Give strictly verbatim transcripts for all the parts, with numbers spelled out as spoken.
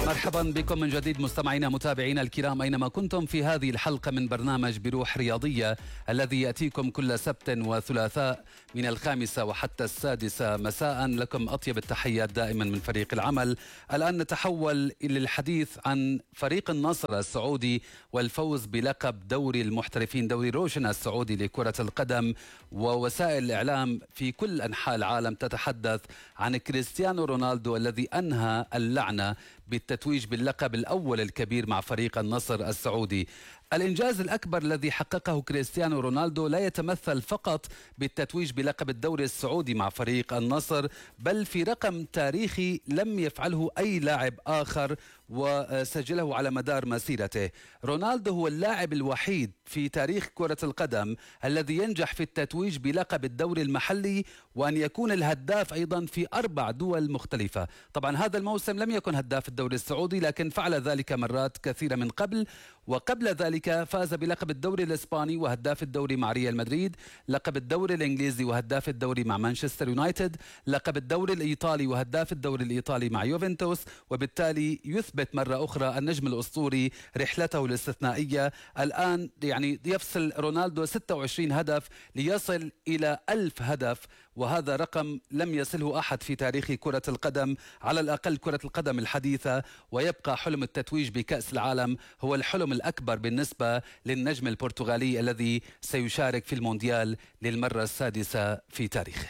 مرحبا بكم من جديد مستمعينا متابعينا الكرام أينما كنتم في هذه الحلقة من برنامج بروح رياضية الذي يأتيكم كل سبت وثلاثاء من الخامسة وحتى السادسة مساء. لكم أطيب التحيات دائما من فريق العمل. الآن نتحول إلى الحديث عن فريق النصر السعودي والفوز بلقب دوري المحترفين، دوري روشن السعودي لكرة القدم. ووسائل الإعلام في كل أنحاء العالم تتحدث عن كريستيانو رونالدو الذي أنهى اللعنة بالتتويج باللقب الأول الكبير مع فريق النصر السعودي. الإنجاز الأكبر الذي حققه كريستيانو رونالدو لا يتمثل فقط بالتتويج بلقب الدوري السعودي مع فريق النصر، بل في رقم تاريخي لم يفعله أي لاعب آخر وسجله على مدار مسيرته. رونالدو هو اللاعب الوحيد في تاريخ كرة القدم الذي ينجح في التتويج بلقب الدوري المحلي وأن يكون الهداف أيضا في أربع دول مختلفة. طبعا هذا الموسم لم يكن هداف الدوري السعودي، لكن فعل ذلك مرات كثيرة من قبل. وقبل ذلك فاز بلقب الدوري الإسباني وهداف الدوري مع ريال مدريد، لقب الدوري الإنجليزي وهداف الدوري مع مانشستر يونايتد، لقب الدوري الإيطالي وهداف الدوري الإيطالي مع يوفنتوس. وبالتالي يثبت مرة أخرى النجم الأسطوري رحلته الاستثنائية. الآن يعني يفصل رونالدو ستة وعشرين هدف ليصل إلى ألف هدف، وهذا رقم لم يصله أحد في تاريخ كرة القدم، على الأقل كرة القدم الحديثة. ويبقى حلم التتويج بكأس العالم هو الحلم الأكبر بالنسبة للنجم البرتغالي الذي سيشارك في المونديال للمرة السادسة في تاريخه.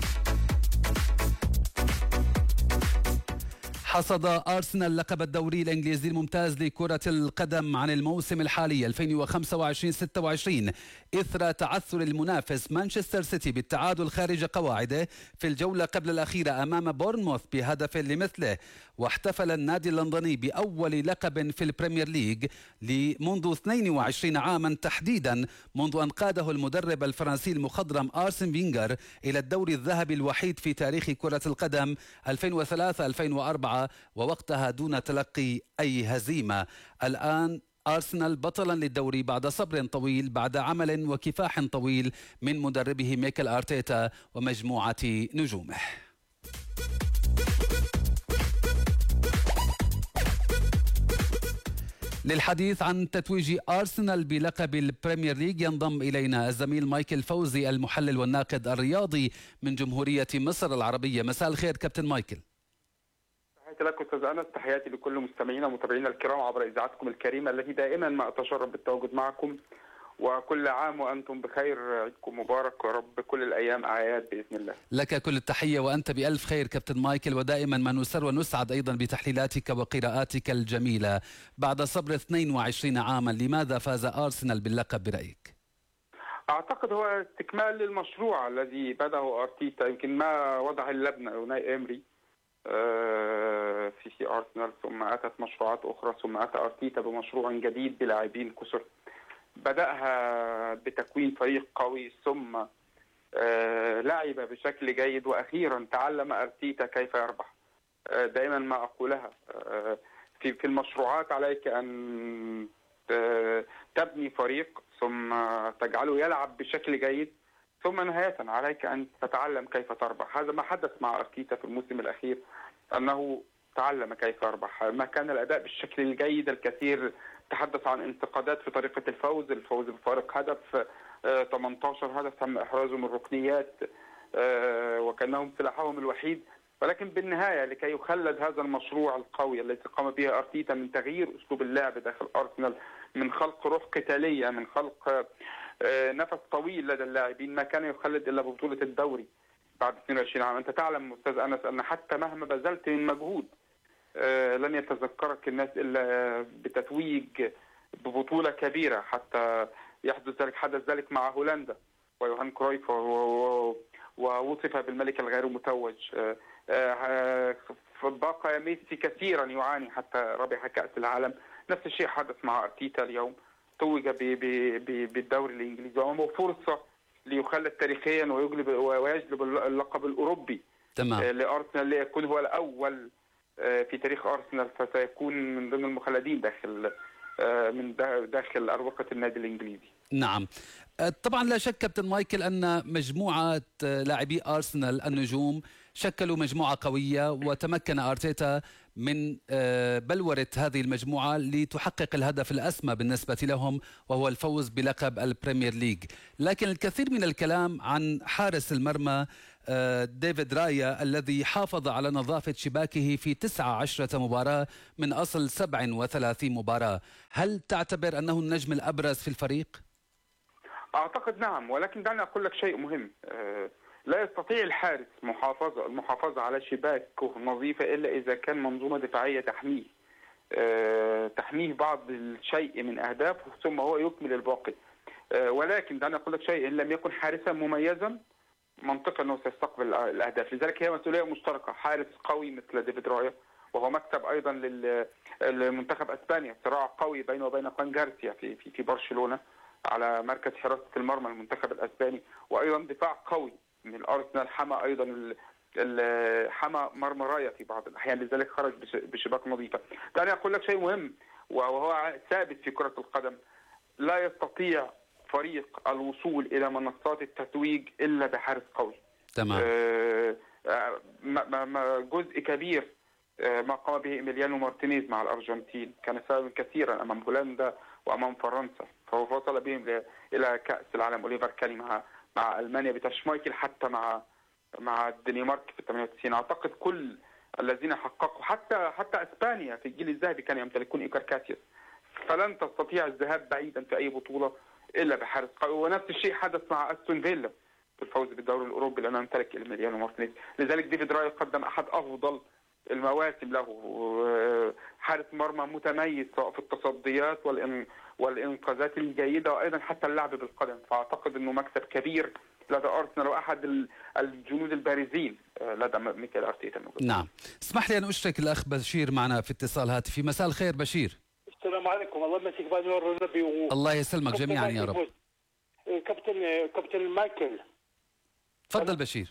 حصد أرسنال لقب الدوري الإنجليزي الممتاز لكرة القدم عن الموسم الحالي ألفين وخمسة وعشرين ستة وعشرين إثر تعثر المنافس مانشستر سيتي بالتعادل خارج قواعده في الجولة قبل الأخيرة أمام بورنموث بهدف لمثله. واحتفل النادي اللندني بأول لقب في البريمير ليج منذ اثنين وعشرين عاما تحديدا، منذ أن قاده المدرب الفرنسي المخضرم آرسن فينغر إلى الدوري الذهبي الوحيد في تاريخ كرة القدم ألفين وثلاثة ألفين وأربعة، ووقتها دون تلقي أي هزيمة. الآن أرسنال بطلا للدوري بعد صبر طويل، بعد عمل وكفاح طويل من مدربه ميكل أرتيتا ومجموعة نجومه. للحديث عن تتويج أرسنال بلقب البريمير ليج ينضم إلينا الزميل مايكل فوزي المحلل والناقد الرياضي من جمهورية مصر العربية. مساء الخير كابتن مايكل. تحياتي لك أستاذ أنس، تحياتي لكل مستمعينا ومتابعينا الكرام عبر إذاعتكم الكريمة التي دائما ما أتشرف بالتواجد معكم، وكل عام وأنتم بخير، عيدكم مبارك ورب كل الأيام أعياد بإذن الله. لك كل التحية وأنت بألف خير كابتن مايكل، ودائما ما نسر ونسعد أيضا بتحليلاتك وقراءاتك الجميلة. بعد صبر اثنين وعشرين عاما لماذا فاز أرسنال باللقب برأيك؟ أعتقد هو استكمال للمشروع الذي بدأه أرتيتا، يمكن ما وضع اللبنة أوناي إمري في في أرسنال، ثم أتت مشروعات أخرى، ثم أتى أرتيتا بمشروع جديد بلاعبين كثر، بدأها بتكوين فريق قوي، ثم لعب بشكل جيد، وأخيرا تعلم أرتيتا كيف يربح. دائما ما أقولها في في المشروعات، عليك أن تبني فريق ثم تجعله يلعب بشكل جيد، ثم نهاية عليك أن تتعلم كيف تربح. هذا ما حدث مع أرتيتا في الموسم الأخير، أنه تعلم كيف يربح. ما كان الأداء بالشكل الجيد، الكثير تحدث عن انتقادات في طريقة الفوز، الفوز بفارق هدف، ثمانية عشر هدف تم إحرازه من ركنيات وكانهم سلاحهم الوحيد. ولكن بالنهاية لكي يخلد هذا المشروع القوي الذي قام به أرتيتا من تغيير أسلوب اللعب داخل أرسنال، من خلق روح قتالية، من خلق نفس طويل لدى اللاعبين، ما كان يخلد إلا ببطولة الدوري بعد اثنين وعشرين عام. أنت تعلم أستاذ أنس أن حتى مهما بذلت من مجهود لن يتذكرك الناس إلا بتتويج ببطولة كبيرة، حتى يحدث ذلك حدث ذلك مع هولندا ويوهان كرويف، ووصف بالملك الغير متوج. بقى ميسي كثيرا يعاني حتى ربح كأس العالم. نفس الشيء حدث مع أرتيتا اليوم، توج بالدوري الإنجليزي، وأمامه فرصة ليخلد تاريخيا ويجلب ويجلب اللقب الأوروبي تمام لأرسنال، ليكون هو الأول في تاريخ أرسنال، فسيكون من ضمن المخلدين داخل من داخل أروقة النادي الإنجليزي. نعم طبعا لا شك كابتن مايكل أن مجموعة لاعبي أرسنال النجوم شكلوا مجموعة قوية وتمكن أرتيتا من بلورة هذه المجموعة لتحقق الهدف الأسمى بالنسبة لهم، وهو الفوز بلقب البريمير ليج. لكن الكثير من الكلام عن حارس المرمى ديفيد رايا الذي حافظ على نظافة شباكه في تسعة عشرة مباراة من أصل سبع وثلاثين مباراة. هل تعتبر أنه النجم الأبرز في الفريق؟ أعتقد نعم، ولكن دعني أقول لك شيء مهم. لا يستطيع الحارس محافظة المحافظة على شباكه نظيفة إلا إذا كان منظومة دفاعية تحميه تحميه بعض الشيء من أهدافه ثم هو يكمل الباقي. ولكن دعني أقول لك شيء، إن لم يكن حارسا مميزا منطقي أنه سيستقبل الأهداف. لذلك هي مسؤولية مشتركة. حارس قوي مثل ديفيد رايا، وهو مكتب أيضا للمنتخب أسبانيا، صراع قوي بينه وبين خوان جارسيا في في في برشلونة على مركز حراسة المرمى المنتخب الأسباني، وأيضا دفاع قوي من الأرسنال حمى أيضا حمى مرمى رايا في بعض الأحيان، لذلك خرج بشباك نظيفة. دعني أقول لك شيء مهم وهو ثابت في كرة القدم: لا يستطيع فريق الوصول إلى منصات التتويج إلا بحارس قوي. تمام. جزء كبير ما قام به إيميليانو مارتينيز مع الأرجنتين كان سببا كثيرا أمام هولندا وأمام فرنسا، فهو وصل بهم إلى كأس العالم. أوليفر كاني مع مع ألمانيا بتشمايكل، حتى مع مع الدنمارك في ثمانية وتسعين. أعتقد كل الذين حققوا، حتى حتى إسبانيا في الجيل الذهبي كانوا يمتلكون إيكار كاسياس. فلن تستطيع الذهاب بعيدا في أي بطولة إلا بحارس قوي. ونفس الشيء حدث مع أستون فيلا في الفوز بالدوري الأوروبي لأنه يمتلك إيميليانو مارتينيز. لذلك ديفيد رايا قدم أحد أفضل المواسم له، حارس مرمى متميز سواء في التصديات والإنقاذات الجيدة وأيضا حتى اللعب بالقدم. فأعتقد أنه مكسب كبير لدى أرسنال وأحد الجنود البارزين لدى ميكيل أرتيتا. نعم. اسمح لي أن أشرك الأخ بشير معنا في اتصال هاتفي. مساء الخير بشير. السلام عليكم. الله يمسك بنور النبي و... الله يسلمك جميعا يا رب. كابتن كابتن مايكل، تفضل بشير.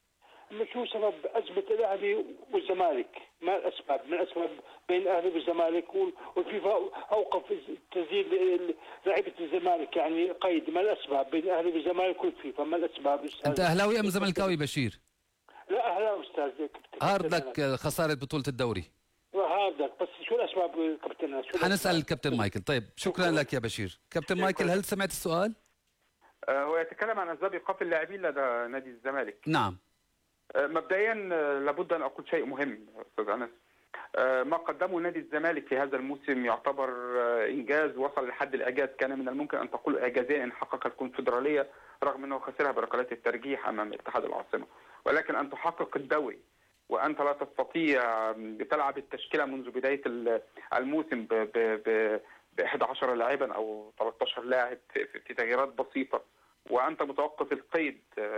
شو سبب أزمة الأهلي والزمالك؟ ما الأسباب؟ من الأسباب بين الأهلي والزمالك، والفيفا أوقف تسجيل لعيبة الزمالك، يعني قيد. ما الأسباب بين الأهلي والزمالك والفيفا؟ ما الأسباب أستاذ؟ أنت أهلاوي أم زملكاوي بشير؟ لا أهلاوي أستاذ. هاردك خسارة بطولة الدوري. هاردك، بس شو الأسباب كابتن؟ حنسأل الكابتن مايكل. طيب شكرا لك يا بشير. كابتن مايكل، هل سمعت السؤال؟ هو يتكلم عن أسباب إيقاف اللاعبين لدى نادي الزمالك. نعم. مبدئيا لابد أن أقول شيء مهم أستاذ أنس. ما قدمه نادي الزمالك في هذا الموسم يعتبر إنجاز وصل لحد الإعجاز. كان من الممكن أن تقول إعجازيا إن حقق الكونفدرالية رغم أنه خسرها بركلات الترجيح أمام اتحاد العاصمة، ولكن أن تحقق الدوري وأنت لا تستطيع بتلعب التشكيلة منذ بداية الموسم ب أحد عشر لاعبا أو ثلاثة عشر لاعب في تغييرات بسيطة، وأنت متوقف القيد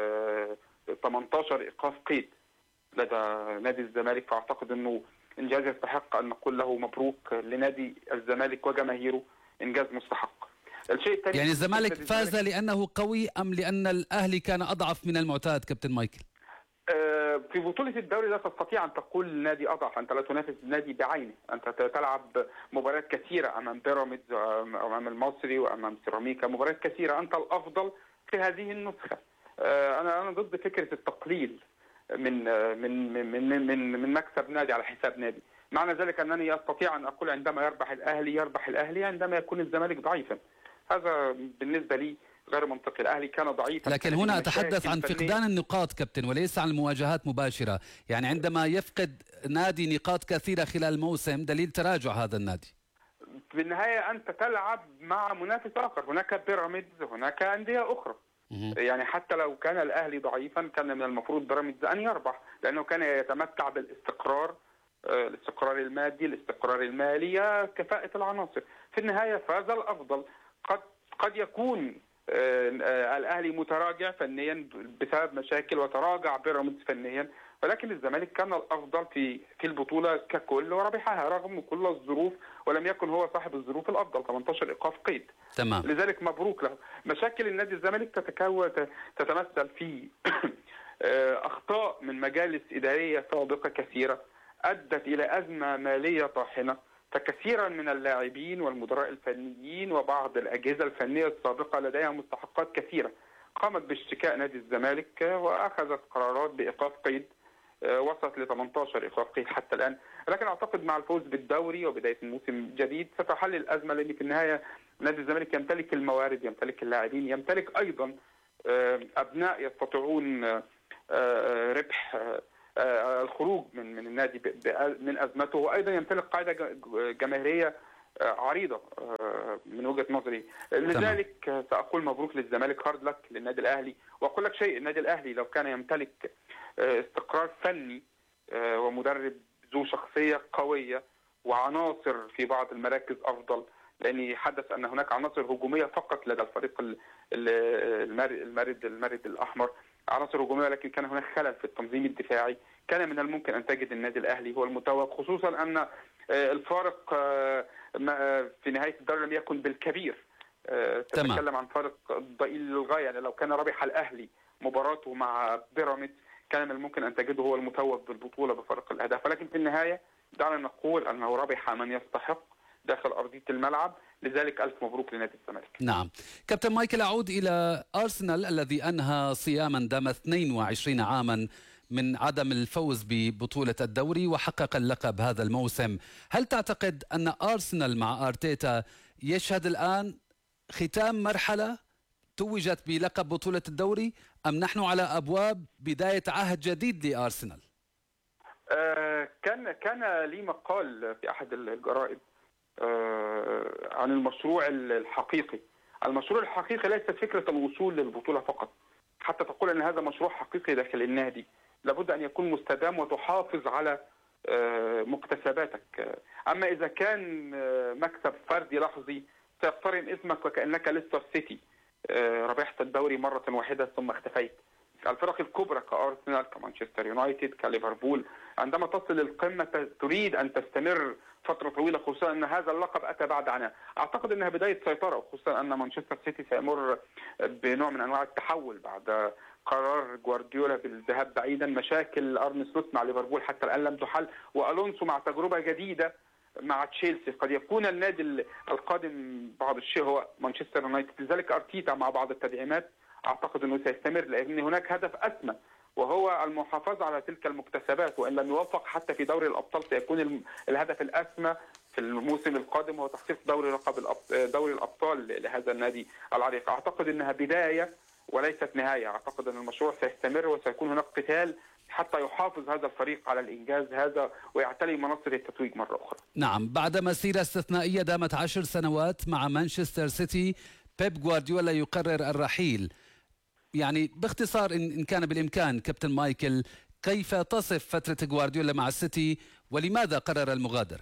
ثمانية عشر إيقاف قيد لدى نادي الزمالك. فأعتقد أنه إنجاز يستحق أن نقول له مبروك لنادي الزمالك وجماهيره، إنجاز مستحق. الشيء الثاني، يعني الزمالك فاز لأنه قوي أم لأن الأهلي كان أضعف من المعتاد كابتن مايكل؟ في بطولة الدوري لا تستطيع أن تقول نادي أضعف، أنت لا تنافس نادي بعينه، أنت تلعب مباريات كثيرة أمام بيراميدز وأمام المصري وأمام سيراميكا، مباريات كثيرة، أنت الأفضل في هذه النسخة. أنا أنا ضد فكرة التقليل من من من من من مكسب نادي على حساب نادي. معنى ذلك أنني أستطيع أن أقول عندما يربح الأهلي يربح الأهلي عندما يكون الزمالك ضعيفا. هذا بالنسبة لي غير منطقي. الأهلي كان ضعيفا، لكن هنا أتحدث عن فقدان النقاط كابتن وليس عن مواجهات مباشرة. يعني عندما يفقد نادي نقاط كثيرة خلال الموسم دليل تراجع هذا النادي. بالنهاية أنت تلعب مع منافس آخر، هناك بيراميدز، هناك أندية أخرى. يعني حتى لو كان الأهلي ضعيفا كان من المفروض بيراميدز أن يربح، لأنه كان يتمتع بالاستقرار، الاستقرار المادي، الاستقرار المالي، كفاءة العناصر. في النهاية فاز الأفضل. قد قد يكون الأهلي متراجع فنيا بسبب مشاكل وتراجع بيراميدز فنيا، ولكن الزمالك كان الأفضل في في البطولة ككل وربحها رغم كل الظروف، ولم يكن هو صاحب الظروف الأفضل. ثمانية عشر إيقاف قيد. تمام. لذلك مبروك له. مشاكل النادي الزمالك تتكون تتمثل في أخطاء من مجالس إدارية سابقة كثيرة أدت إلى أزمة مالية طاحنة، فكثيرا من اللاعبين والمدراء الفنيين وبعض الأجهزة الفنية السابقة لديها مستحقات كثيرة قامت باشتكاء نادي الزمالك وأخذت قرارات بإيقاف قيد وصلت ل ثمانية عشر إفريقي حتى الآن. لكن أعتقد مع الفوز بالدوري وبداية الموسم الجديد ستحل الأزمة، لأن في النهاية نادي الزمالك يمتلك الموارد، يمتلك اللاعبين، يمتلك أيضا أبناء يستطيعون ربح الخروج من من النادي من أزمته، وأيضا يمتلك قاعدة جماهيرية عريضة من وجهة نظري. لذلك سأقول مبروك للزمالك، هارد لك للنادي الأهلي. وأقول لك شيء، النادي الأهلي لو كان يمتلك استقرار فني ومدرب ذو شخصية قوية وعناصر في بعض المراكز أفضل، لأن حدث أن هناك عناصر هجومية فقط لدى الفريق المارد المارد الأحمر، عناصر هجومية، لكن كان هناك خلل في التنظيم الدفاعي. كان من الممكن أن تجد النادي الأهلي هو المتوج، خصوصا أن الفارق في نهاية الدوري لم يكن بالكبير. تتكلم عن فارق ضئيل للغاية. يعني لو كان ربح الأهلي مباراته مع بيراميدز كان من الممكن أن تجده هو المتوج بالبطولة بفرق الأهداف، ولكن في النهاية دعنا نقول أنه ربح من يستحق داخل أرضية الملعب. لذلك ألف مبروك لنادي الزمالك. نعم كابتن مايكل، أعود إلى أرسنال الذي أنهى صياما دام اثنين وعشرين عاما من عدم الفوز ببطولة الدوري وحقق اللقب هذا الموسم. هل تعتقد أن أرسنال مع أرتيتا يشهد الآن ختام مرحلة توجت بلقب بطولة الدوري، أم نحن على أبواب بداية عهد جديد لأرسنال؟ آه كان كان لي مقال في أحد الجرائد آه عن المشروع الحقيقي. المشروع الحقيقي ليست فكرة الوصول للبطولة فقط، حتى تقول أن هذا مشروع حقيقي داخل النادي لابد أن يكون مستدام وتحافظ على آه مكتسباتك. أما إذا كان آه مكسب فردي لحظي سيقترن اسمك وكأنك ليستر سيتي ربحت الدوري مرة واحدة ثم اختفيت. الفرق الكبرى كأرسنال كمانشستر يونايتد كليفربول عندما تصل للقمة تريد أن تستمر فترة طويلة، خصوصا أن هذا اللقب أتى بعد عناء. أعتقد أنها بداية سيطرة، وخصوصا أن مانشستر سيتي سيمر بنوع من أنواع التحول بعد قرار جوارديولا بالذهاب بعيدا. مشاكل أرن سلوت مع ليفربول حتى الآن لم تحل، وألونسو مع تجربة جديدة مع تشيلسي. قد يكون النادي القادم بعض الشيء هو مانشستر يونايتد. لذلك أرتيتا مع بعض التدعيمات أعتقد أنه سيستمر، لأن هناك هدف أسمى وهو المحافظة على تلك المكتسبات، وإن لم يوفق حتى في دوري الأبطال سيكون الهدف الأسمى في الموسم القادم هو تحقيق دوري لقب دوري الأبطال لهذا النادي العريق. أعتقد أنها بداية وليست نهاية. أعتقد أن المشروع سيستمر وسيكون هناك قتال حتى يحافظ هذا الفريق على الإنجاز هذا ويعتلي منصة التتويج مرة أخرى. نعم، بعد مسيرة استثنائية دامت عشر سنوات مع مانشستر سيتي بيب جوارديولا يقرر الرحيل. يعني باختصار إن كان بالإمكان كابتن مايكل، كيف تصف فترة جوارديولا مع السيتي ولماذا قرر المغادرة؟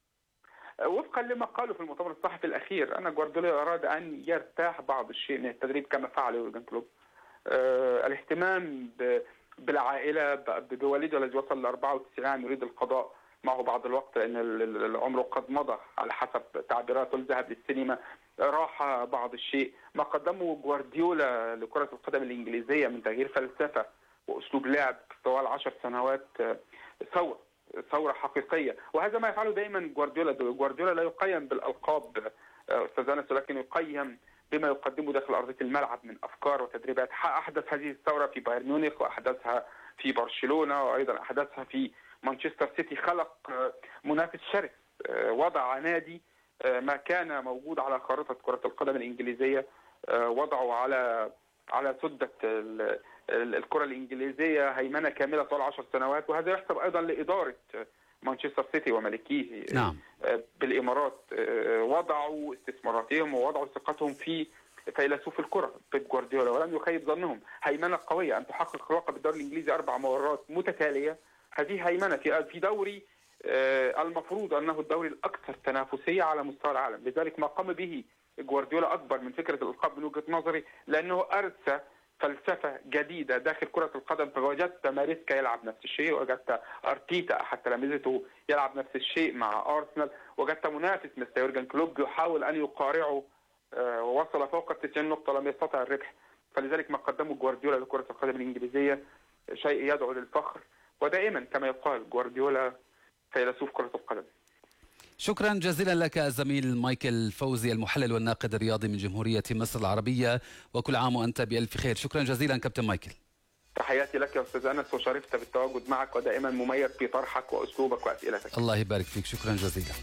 وفقا لما قالوا في المؤتمر الصحفي الأخير أن جوارديولا أراد أن يرتاح بعض الشيء من التدريب كما فعل يورجن كلوب. أه الاهتمام بالعائلة بوالده الذي وصل ل أربعة وتسعين عام يريد القضاء معه بعض الوقت لأن العمر قد مضى على حسب تعبيراته، الذهاب للسينما، راحة بعض الشيء. ما قدمه جوارديولا لكرة القدم الإنجليزية من تغيير فلسفة وأسلوب لعب طوال عشر سنوات ثورة ثورة حقيقية، وهذا ما يفعله دائما جوارديولا. جوارديولا لا يقيم بالألقاب أستاذ أنس، ولكن يقيم بما يقدمه داخل أرضية الملعب من أفكار وتدريبات. أحدث هذه الثورة في بايرن ميونخ وأحدثها في برشلونة وأيضا أحدثها في مانشستر سيتي. خلق منافس شرس، وضع نادي ما كان موجود على خارطة كرة القدم الإنجليزية، وضعوا على على سدة الكرة الإنجليزية هيمنة كاملة طوال عشر سنوات. وهذا يحسب أيضا لإدارة مانشستر سيتي وملكيه نعم. بالإمارات. وضعوا استثماراتهم ووضعوا ثقتهم في فيلسوف الكرة بيب جوارديولا ولم يخيب ظنهم. هيمنة قوية، أن تحقق لقب الدوري الإنجليزي أربع مرات متتالية، هذه هيمنة في في دوري المفروض أنه الدوري الأكثر تنافسية على مستوى العالم. لذلك ما قام به جوارديولا أكبر من فكرة الألقاب من وجهة نظري، لأنه أرسى فلسفة جديدة داخل كرة القدم. فوجدت ماريسكا يلعب نفس الشيء، وجدت أرتيتا أحد تلامذته يلعب نفس الشيء مع أرسنال، وجدت منافس مثل يورجن كلوب يحاول أن يقارعه ووصل فوق التسعين نقطة لم يستطع الربح. فلذلك ما قدمه جوارديولا لكرة القدم الإنجليزية شيء يدعو للفخر، ودائما كما يقال جوارديولا فيلسوف كرة القدم. شكرا جزيلا لك الزميل مايكل فوزي المحلل والناقد الرياضي من جمهورية مصر العربية، وكل عام وأنت بألف خير. شكرا جزيلا كابتن مايكل. تحياتي لك يا أستاذ أنس، وشرفت بالتواجد معك، ودائما مميز في طرحك وأسلوبك وأسئلتك. الله يبارك فيك، شكرا جزيلا.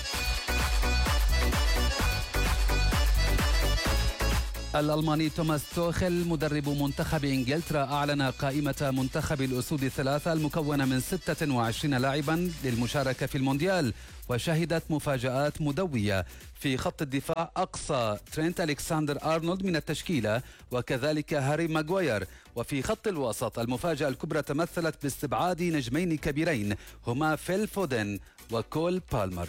الألماني توماس توخل مدرب منتخب إنجلترا أعلن قائمة منتخب الأسود الثلاثة المكونة من ستة وعشرين لاعبا للمشاركة في المونديال، وشهدت مفاجآت مدوية. في خط الدفاع أقصى ترينت ألكسندر أرنولد من التشكيلة، وكذلك هاري ماغواير. وفي خط الوسط المفاجأة الكبرى تمثلت باستبعاد نجمين كبيرين هما فيل فودن وكول بالمر.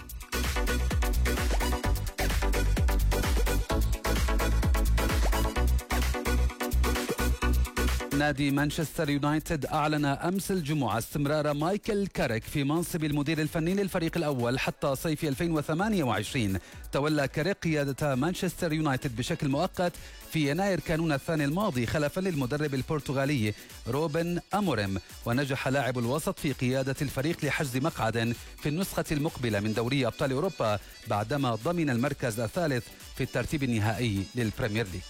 نادي مانشستر يونايتد أعلن أمس الجمعة استمرار مايكل كاريك في منصب المدير الفني للفريق الأول حتى صيف ألفين وثمانية وعشرين. تولى كاريك قيادة مانشستر يونايتد بشكل مؤقت في يناير كانون الثاني الماضي خلفا للمدرب البرتغالي روبن أموريم، ونجح لاعب الوسط في قيادة الفريق لحجز مقعد في النسخة المقبلة من دوري أبطال أوروبا بعدما ضمن المركز الثالث في الترتيب النهائي للبريمير ليج.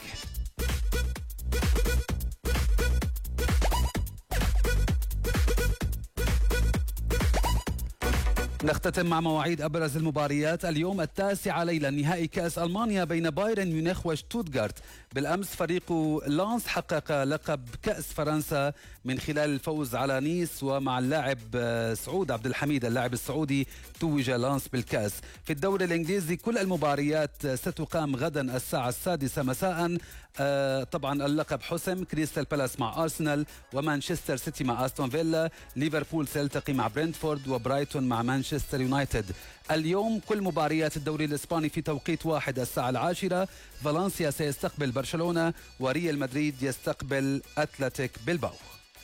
نختتم مع مواعيد أبرز المباريات. اليوم التاسعة ليلا نهائي كأس ألمانيا بين بايرن ميونخ وشتوتغارت. بالأمس فريق لانس حقق لقب كأس فرنسا من خلال الفوز على نيس، ومع اللاعب سعود عبد الحميد اللاعب السعودي توج لانس بالكأس. في الدوري الإنجليزي كل المباريات ستقام غدا الساعة السادسة مساء. آه طبعا اللقب حسم، كريستال بالاس مع أرسنال، ومانشستر سيتي مع أستون فيلا، ليفربول سيلتقي مع برينتفورد، وبرايتون مع مانشستر يونايتد. اليوم كل مباريات الدوري الإسباني في توقيت واحد الساعة العاشرة. فالنسيا سيستقبل برشلونة، وريال مدريد يستقبل أتلتيك بلباو.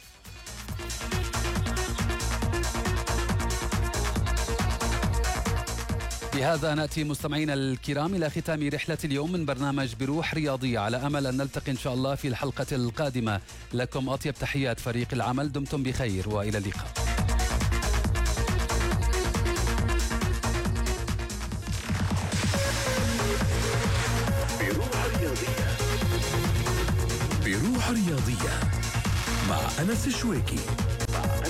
بهذا نأتي مستمعينا الكرام إلى ختام رحلة اليوم من برنامج بروح رياضية، على أمل أن نلتقي إن شاء الله في الحلقة القادمة. لكم أطيب تحيات فريق العمل، دمتم بخير وإلى اللقاء. بروح رياضية، بروح رياضية مع أنس الشويكي.